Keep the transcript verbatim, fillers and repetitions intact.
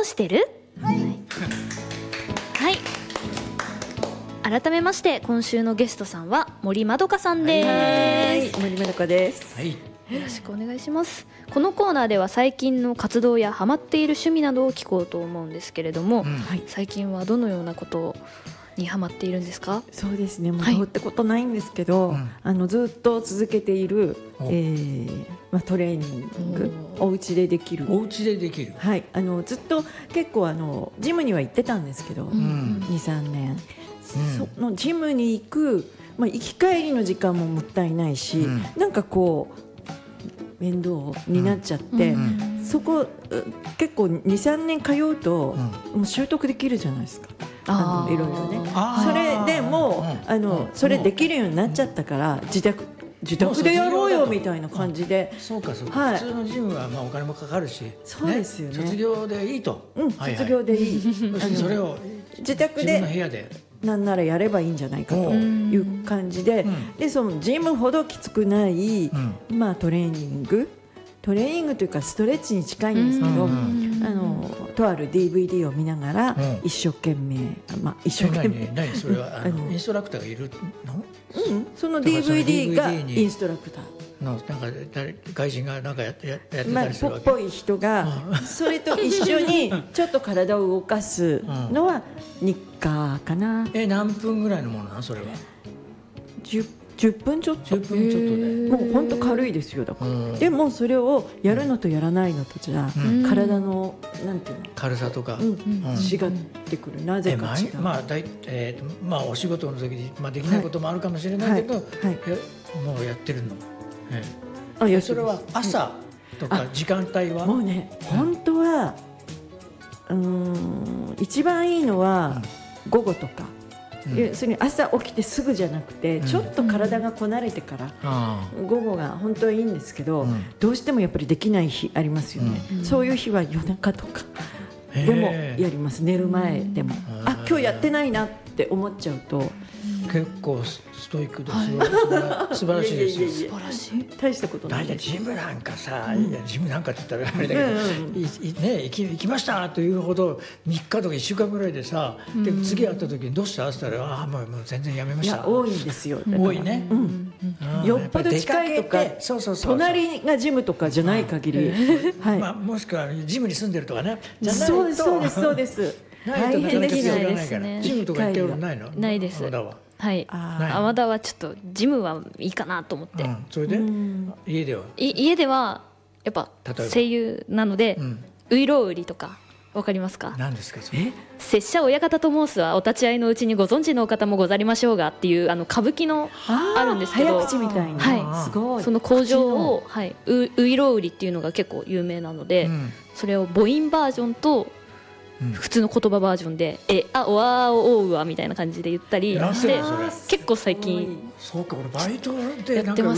してる？はい、はい、改めまして今週のゲストさんは森まどかさんです。 はい、森まどかです。 はい、 よろしくお願いします。このコーナーでは最近の活動やハマっている趣味などを聞こうと思うんですけれども、うん、最近はどのようなことにハマっているんですか？ そうですね、もうどうってことないんですけど、はい、あのずっと続けている、えーまあ、トレーニング、お家でできるお家でできる、 はい、あのずっと結構あのジムには行ってたんですけど、うん、にさんねん、うん、そのジムに行く、まあ、行き帰りの時間ももったいないし、うん、なんかこう面倒になっちゃって、うんうん、そこ結構にさんねん通うと、うん、もう習得できるじゃないですか。あのいろいろね、それでもう、あのそれできるようになっちゃったから自宅自宅でやろうよみたいな感じで。 そうかそうか、はい、普通のジムはまあお金もかかるし、 そうですよね、 卒業でいいと、 うん、はいはい、卒業でいいそれを自宅で自分の部屋でなんならやればいいんじゃないかという感じで、うん、でそのジムほどきつくない、うん、まあトレーニングトレーニングというかストレッチに近いんですけど、うん、あのとある ディーブイディー を見ながら一生懸命、まあ、一生懸命何それはあのインストラクターがいるの？ うん、その ディーブイディー がインストラクターのなんか誰外人がなんかやってやってたりするわけ、 まあ、ぽっぽい人がそれと一緒にちょっと体を動かすのは日課かな。 え何分ぐらいのものなのそれは？ じゅっぷんちょっと。 じゅっぷんちょっとでもう本当軽いですよ。だから、うん、でもそれをやるのとやらないのとじゃ、うん、体のなんていうの軽さとか、 うんうん、違ってくる。なぜか違う。 まあだい、えー、まあお仕事の時に、まあ、できないこともあるかもしれないけど、はいはいはい、もうやってるの、えー、あいやそれは朝とか時間帯は、 もうね、うん、本当はうーん一番いいのは午後とか、うん、要するに朝起きてすぐじゃなくて、うん、ちょっと体がこなれてから、うん、午後が本当はいいんですけど、うん、どうしてもやっぱりできない日ありますよね、うん、そういう日は夜中とかでもやります。寝る前でも、あ今日やってないなって思っちゃうと、 結構ストイックで素晴らしいですよ。 素晴らしい。大したことない。 大体ジムなんかさ、うん、いやジムなんかって言ったらあれだけど、うんうんね、行き、行きましたというほどみっかとかいっしゅうかんぐらいでさ、うん、で次会った時にどうしたって言ったら、ああもう、もう全然やめました。 いや多いんですよ。 多いね、 うんうん、よっぽど近いとかそうそうそう隣がジムとかじゃない限り、 はい、まあ、もしくはジムに住んでるとかねじゃないと。 そうですそうですそうです大変できないですね。ジムとか行ってるのないの？ ないです。はい、あ田はちょっとジムはいいかなと思って、うん、 それで家では家ではやっぱ声優なので、うん、ういろう売りとかわかりますか？ 何ですかそれ？ 拙者親方と申すはお立ち会いのうちにご存知のお方もござりましょうがっていうあの歌舞伎のあるんですけど、 早口みたいな、 はい、すごいその工場を、はい、う, ういろう売りっていうのが結構有名なので、うん、それを母音バージョンと普通の言葉バージョンで、えあおわおうわみたいな感じで言ったりして、結構最近そうか俺バイトでなんか